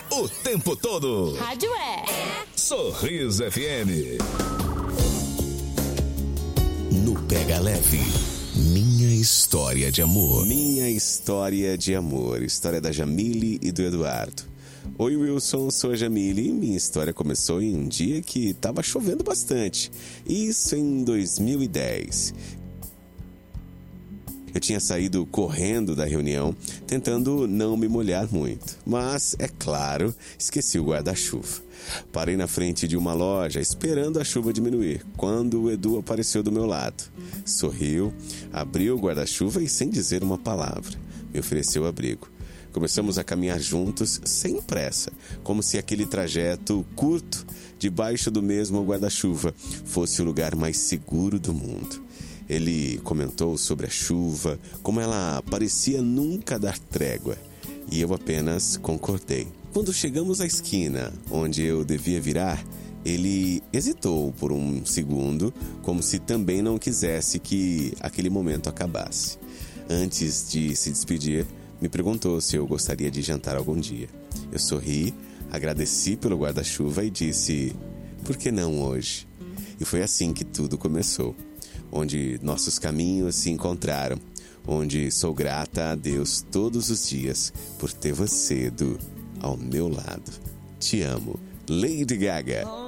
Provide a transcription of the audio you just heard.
o tempo todo. Rádio é Sorriso FM. No Pega Leve, minha história de amor. Minha história de amor. História da Jamile e do Eduardo. Oi, Wilson, sou a Jamile e minha história começou em um dia que estava chovendo bastante. Isso em 2010. Eu tinha saído correndo da reunião, tentando não me molhar muito. Mas, é claro, esqueci o guarda-chuva. Parei na frente de uma loja, esperando a chuva diminuir, quando o Edu apareceu do meu lado. Sorriu, abriu o guarda-chuva e, sem dizer uma palavra, me ofereceu abrigo. Começamos a caminhar juntos, sem pressa, como se aquele trajeto curto, debaixo do mesmo guarda-chuva, fosse o lugar mais seguro do mundo. Ele comentou sobre a chuva, como ela parecia nunca dar trégua, e eu apenas concordei. Quando chegamos à esquina onde eu devia virar, ele hesitou por um segundo, como se também não quisesse que aquele momento acabasse. Antes de se despedir, me perguntou se eu gostaria de jantar algum dia. Eu sorri, agradeci pelo guarda-chuva e disse, por que não hoje? E foi assim que tudo começou. Onde nossos caminhos se encontraram, onde sou grata a Deus todos os dias por ter você, Edu, ao meu lado. Te amo, Lady Gaga.